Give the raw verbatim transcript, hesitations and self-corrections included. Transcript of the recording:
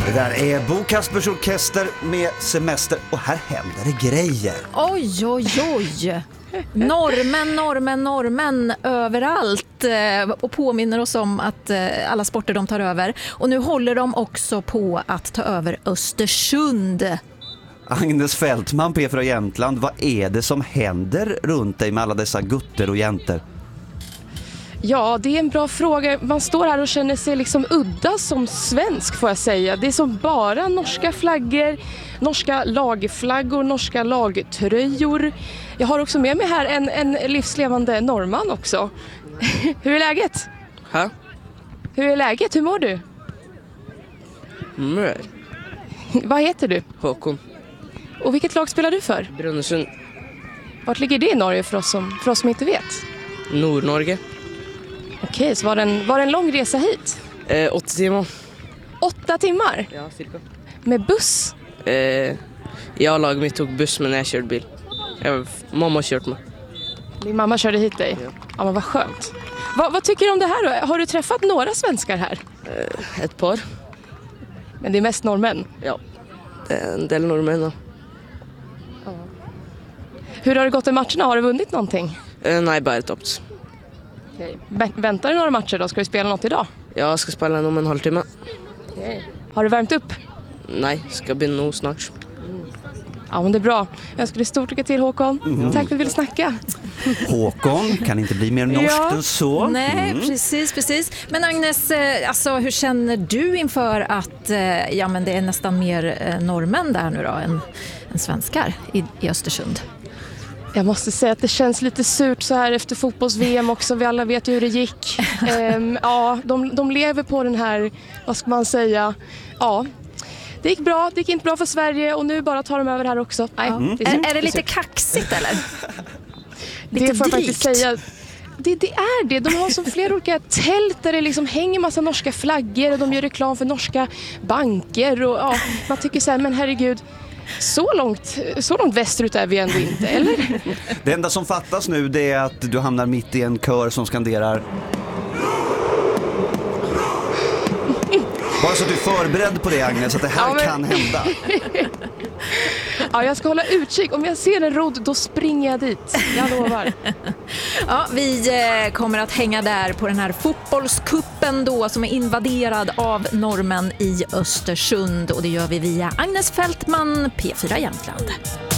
Det där är Bo Kaspers Orkester med Semester och här händer det grejer. Oj, oj, oj. Normen, normen, normen överallt och påminner oss om att alla sporter de tar över. Och nu håller de också på att ta över Östersund. Agnes Fältman, P fyra Jämtland, vad är det som händer runt dig med alla dessa gutter och jäntor? Ja, det är en bra fråga. Man står här och känner sig liksom udda som svensk, får jag säga. Det är som bara norska flaggor, norska lagflaggor, norska lagtröjor. Jag har också med mig här en, en livslevande norrman också. Hur är läget? Ha? Hur är läget? Hur mår du? Mm. Vad heter du? Håkon. Och vilket lag spelar du för? Brunnesund. Vart ligger det i Norge för oss som, för oss som inte vet? Nordnorge. Okej, så var det en, var det en lång resa hit? Eh, åtta timmar. Åtta timmar? Ja, cirka. Med buss? Eh, jag och laget mitt tog buss, men jag körde bil. Jag, mamma har kört mig. Din mamma körde hit dig? Ja. Ja, men vad skönt. Va, vad tycker du om det här då? Har du träffat några svenskar här? Eh, ett par. Men det är mest norrmän. Ja, det är en del norrmän. Hur har det gått i matcherna? Har du vunnit någonting? Eh, nej, bara toppt. Okay. Väntar du några matcher då? Ska du spela något idag? Jag ska spela om en halvtimme. Okay. Har du värmt upp? Nej, ska bli nog snart. Ja, men det är bra. Jag önskar dig stort lycka till, Håkon. Mm. Tack för att du ville snacka. Håkon kan inte bli mer norskt ja. än så. Nej, mm. precis, precis. Men Agnes, alltså, hur känner du inför att ja, men det är nästan mer norrmän där nu då än, än svenskar i, i Östersund? Jag måste säga att det känns lite surt så här efter fotbolls-V M också. Vi alla vet ju hur det gick. um, ja, de, de lever på den här, vad ska man säga, ja. Det gick bra, det gick inte bra för Sverige och nu bara tar de över här också. Nej, mm. det är, är, är det lite kaxigt eller? Lite det får jag faktiskt säga. Det, det är det. De har som flera olika tält där det liksom hänger massa norska flaggor och de gör reklam för norska banker. Och, ja, man tycker så här, men herregud, så långt, så långt västerut är vi ändå inte, eller? Det enda som fattas nu det är att du hamnar mitt i en kör som skanderar. Bara så att du är förberedd på det, Agnes, att det här ja, men... kan hända. Ja, jag ska hålla utkik. Om jag ser en rodd, då springer jag dit. Jag lovar. Ja, vi kommer att hänga där på den här fotbollskuppen då som är invaderad av normen i Östersund. Och det gör vi via Agnes Fältman, P fyra Jämtland.